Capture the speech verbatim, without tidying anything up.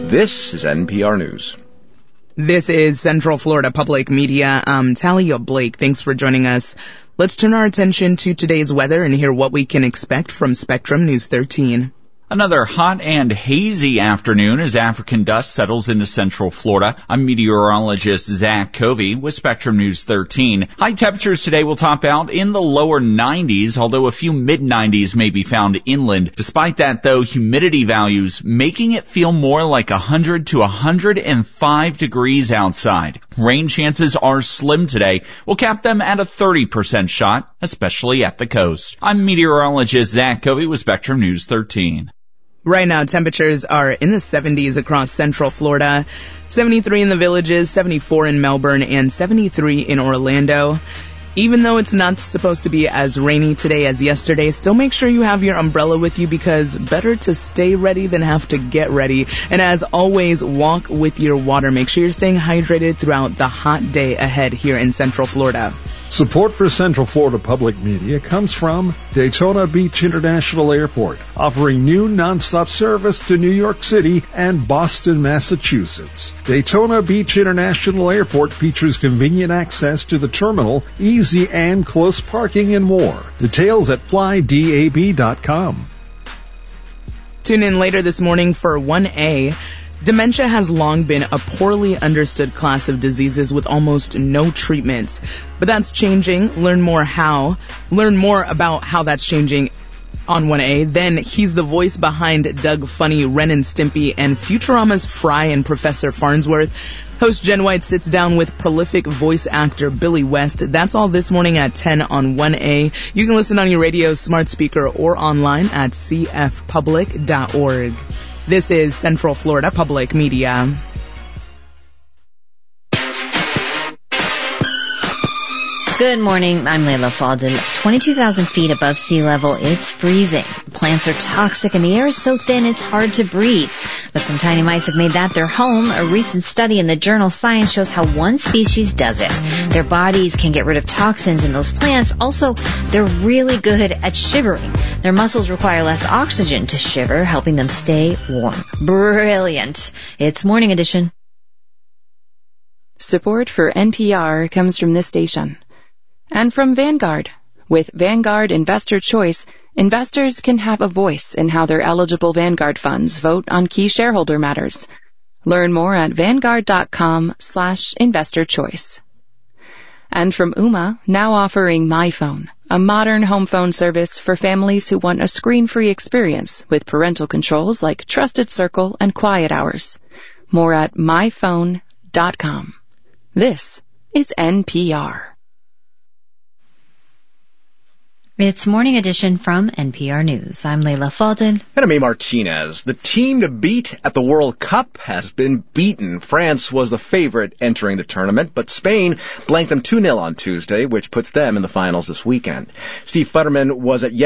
This is N P R News. This is Central Florida Public Media. I'm Talia Blake. Thanks for joining us. Let's turn our attention to today's weather and hear what we can expect from Spectrum News thirteen. Another hot and hazy afternoon as African dust settles into Central Florida. I'm meteorologist Zach Covey with Spectrum News thirteen. High temperatures today will top out in the lower nineties, although a few mid nineties may be found inland. Despite that, though, humidity values making it feel more like one hundred to one hundred five degrees outside. Rain chances are slim today. We'll cap them at a thirty percent shot, especially at the coast. I'm meteorologist Zach Covey with Spectrum News thirteen. Right now, temperatures are in the seventies across Central Florida, seventy-three in the Villages, seventy-four in Melbourne, and seventy-three in Orlando. Even though it's not supposed to be as rainy today as yesterday, still make sure you have your umbrella with you because better to stay ready than have to get ready. And as always, walk with your water. Make sure you're staying hydrated throughout the hot day ahead here in Central Florida. Support for Central Florida Public Media comes from Daytona Beach International Airport, offering new nonstop service to New York City and Boston, Massachusetts. Daytona Beach International Airport features convenient access to the terminal, easy and close parking, and more. Details at fly dab dot com. Tune in later this morning for one A. Dementia has long been a poorly understood class of diseases with almost no treatments. But that's changing. Learn more how. Learn more about how that's changing on one A. Then he's the voice behind Doug Funny, Ren and Stimpy, and Futurama's Fry and Professor Farnsworth. Host Jen White sits down with prolific voice actor Billy West. That's all this morning at ten on one A. You can listen on your radio, smart speaker, or online at c f public dot org. This is Central Florida Public Media. Good morning, I'm Layla Faldin. twenty-two thousand feet above sea level, it's freezing. Plants are toxic and the air is so thin it's hard to breathe. But some tiny mice have made that their home. A recent study in the journal Science shows how one species does it. Their bodies can get rid of toxins in those plants. Also, they're really good at shivering. Their muscles require less oxygen to shiver, helping them stay warm. Brilliant. It's Morning Edition. Support for N P R comes from this station. And from Vanguard. With Vanguard Investor Choice, investors can have a voice in how their eligible Vanguard funds vote on key shareholder matters. Learn more at vanguard.com slash investor choice. And from Ooma, now offering MyPhone, a modern home phone service for families who want a screen-free experience with parental controls like Trusted Circle and Quiet Hours. More at my phone dot com. This is N P R. It's Morning Edition from N P R News. I'm Layla Faldin. And I'm A. Martinez. The team to beat at the World Cup has been beaten. France was the favorite entering the tournament, but Spain blanked them two nil on Tuesday, which puts them in the finals this weekend. Steve Futterman was at